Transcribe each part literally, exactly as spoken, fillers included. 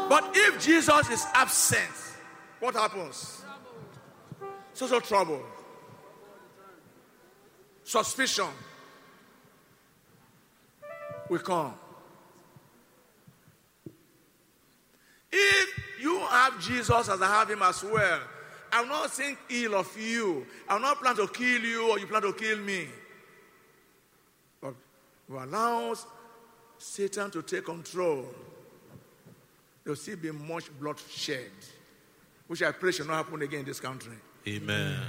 But if Jesus is absent, what happens? Social trouble, suspicion will come. If you have Jesus as I have him as well, I will not think ill of you. I will not plan to kill you or you plan to kill me. But we allow Satan to take control. There will still be much blood shed, which I pray shall not happen again in this country. Amen.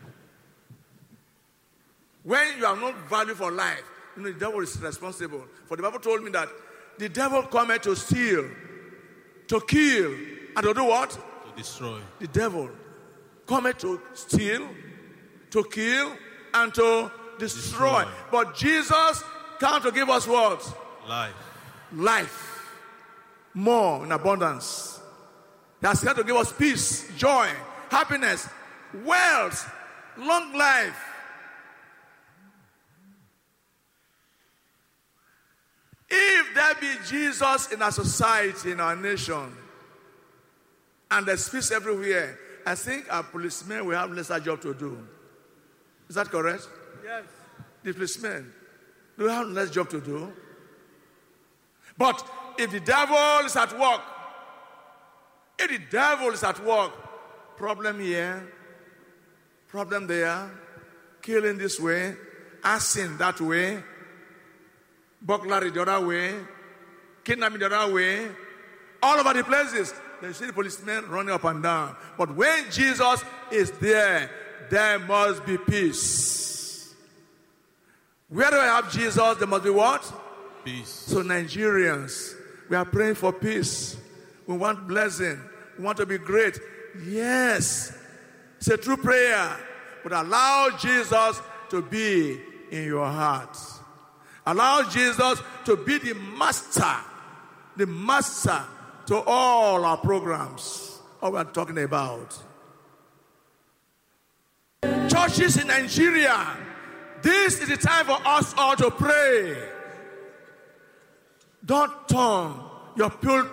When you have no value for life, you know the devil is responsible. For the Bible told me that the devil cometh to steal, to kill, and to do what? To destroy. The devil cometh to steal, to kill, and to destroy. destroy. But Jesus came to give us what? Life. Life. More in abundance. He has come to give us peace, joy, happiness, wealth, long life. If there be Jesus in our society, in our nation, and there's peace everywhere, I think our policemen will have lesser job to do. Is that correct? Yes. The policemen, they will have less job to do. But if the devil is at work, if the devil is at work, problem here, problem there, killing this way, arson that way, burglary the other way, kidnapping the other way, all over the places, you see the policemen running up and down. But when Jesus is there, there must be peace. Where do I have Jesus? There must be what? Peace. So Nigerians, we are praying for peace. We want blessing. We want to be great. Yes, it's a true prayer. But allow Jesus to be in your heart. Allow Jesus to be the master, the master to all our programs, all we're talking about. Churches in Nigeria, this is the time for us all to pray. Don't turn your pulpit